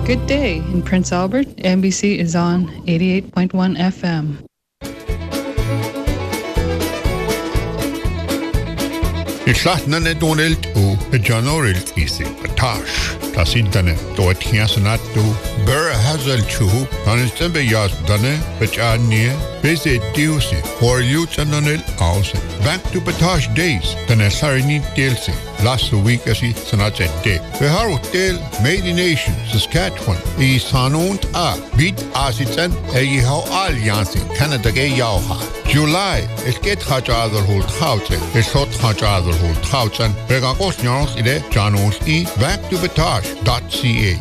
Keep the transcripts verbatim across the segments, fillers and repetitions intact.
Good day. In Prince Albert, N B C is on eighty-eight point one F M. Islach na ne donelt o John Orilt isi Tash tasintane to tiasanat to Bera Hazel chu on istembe yas dane bechanie beze diusi for lutanonel aus back to Patash days tane sarini delsi last week asi sanat day we har hotel made in nation Saskatchewan i sanont a bit asitan e how alliance Canada ge yauha July es geht hajader holt haute es hot hajader holt hautan begakos nyons ide janos i back to Patash dot c a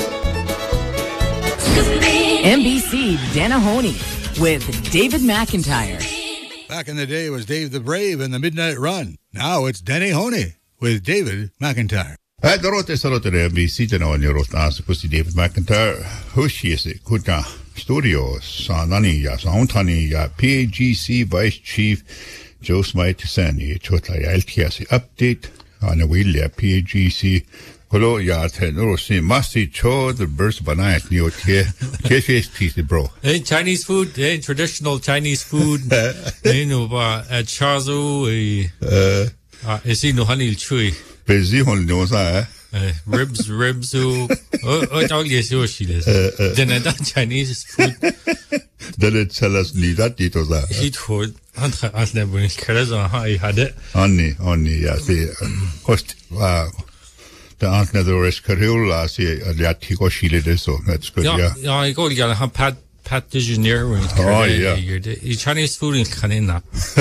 N B C Danahoney with David McIntyre. Back in the day, it was Dave the Brave and the Midnight Run. Now it's Danahoney with David McIntyre. At the rote salote N B C Danahoney rostas pusi David McIntyre hushise kuta studios sanani ya sauntani ya P A G C Vice Chief Joe Smythe Sani chotla ya L T S update on a wheel ya P A G C Hello, yeah, no, see, must cho the burst banana new here. Piece, bro. Hey, Chinese food, hey, traditional Chinese food. You know, at Chazu, uh, is he no honey chewy? Busy on those, eh? Ribs, ribs, oh, oh, oh, yes, oh, she is. Then I done Chinese food. Then it tell us need that it was that. Heat food. I've never been curious on how he had it. Only, only, yeah, see, host, wow. The aunt never is Cariola, see, that he got shielded, so that's good, yeah. Yeah, I go, you gotta have Pat, Pat Dijoneer when oh, yeah. You're Chinese food in Canina.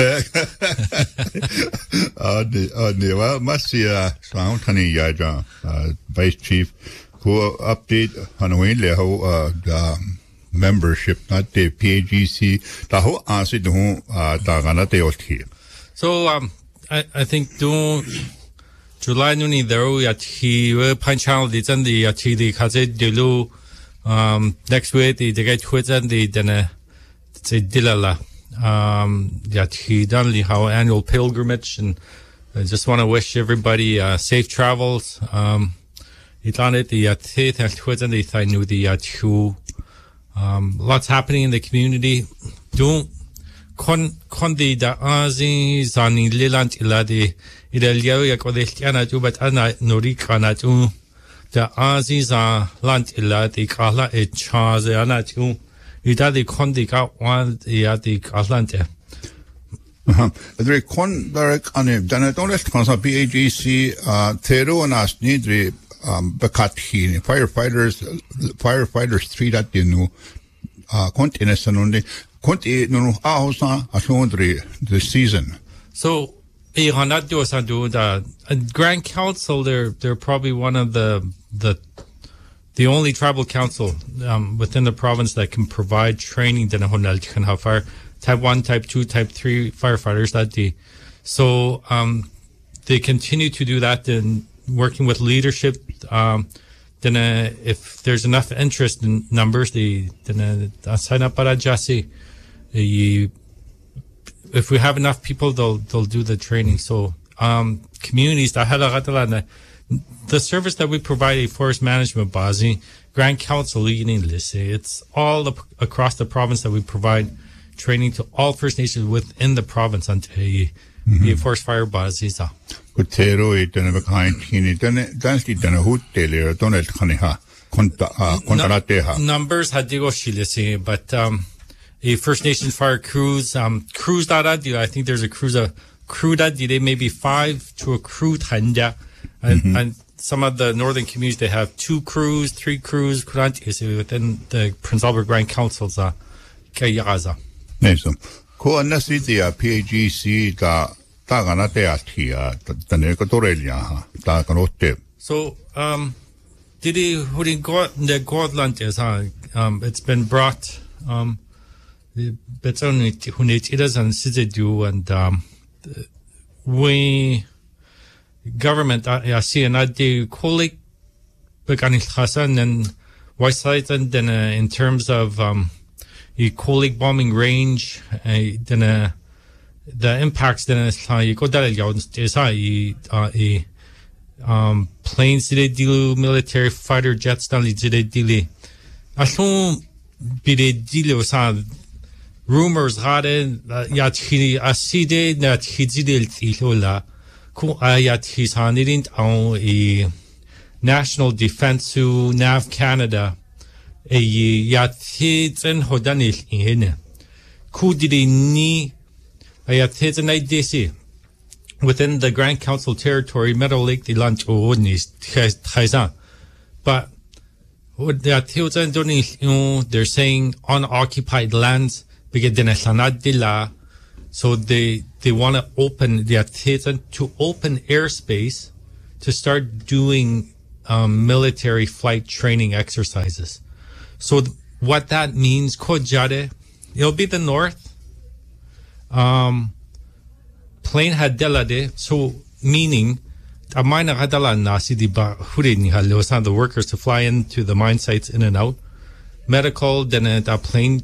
Oh, the, well, must see, uh, sound honey, yeah, John, uh, Vice Chief, who update on a way, uh, the membership, not the P A G C, the whole answer to whom, uh, the So, um, I, I think, don't, July nuni there at he will punch out the Sunday at the Kaze Delu um next week the get quit and the then uh Dilala um that he done the how annual pilgrimage and I just want to wish everybody uh safe travels um it on it the at and quit and the I knew the at who um lots happening in the community don't con con the da azi zani lilant iladi Idelio Yakodestiana to but Anna Noricana to the Aziza Lant Ilati Kala e Charles Anna to Idadi Kondica one the Atic Atlanta. The con Derek on him, then I don't let Consa P A G C, uh, Tero and As Nidri, um, Bakati, firefighters, firefighters, three that you know, uh, continents and only Conti no Ahosa, Ashondri, the season. So, the Grand Council, they're they're probably one of the the the only tribal council um, within the province that can provide training that can have fire type one, type two, type three firefighters that day. So um, they continue to do that and working with leadership. Um, then uh, if there's enough interest in numbers, they then uh, sign up para Jesse. You if we have enough people, they'll they'll do the training. So um, communities, the service that we provide, a forest management base, Grand Council, it's all the, across the province that we provide training to all First Nations within the province on the mm-hmm. forest fire bases. Kutero it and a kind kini then danced than a hoot tailor, Donald Kaniha, Contarateha. Numbers had to go shilisi, but um a First Nations fire crews, um, crews that I do. I think there's a cruise, a crew that they maybe five to a crew tanja, and, mm-hmm. and some of the northern communities they have two crews, three crews, within the Prince Albert Grand Councils. Uh, Kayaza. Nice. Ko anasi the P A G C ta ta gana te atia ta ne ko torelia ha ta kanote. So um, did he who did got the Gotland is ha um, it's been brought um. But only who need it doesn't sit do and um we government I see and I do colleague began Hassan and White Side and then in terms of um a colleague bombing range uh, then uh, the impacts then is you go that is uh um, planes did dilu, military fighter jets dali did dili. Ashon bide dilu sa rumors gade yat hi aside nat hidil tilola ku ayat hisanirin au e National Defense to Nav Canada e yat hidzen hodanil in ku didi ni ayat hidzen I D C within the Grand Council territory, Meadow Lake, the lunch or but they're saying unoccupied lands, so they they want to open to open airspace to start doing um, military flight training exercises. So th- what that means, it'll be the north. Um, plane had delade, so meaning a mine hadala nasi di ba hurin halosan the workers to fly into the mine sites in and out. Medical, then a plane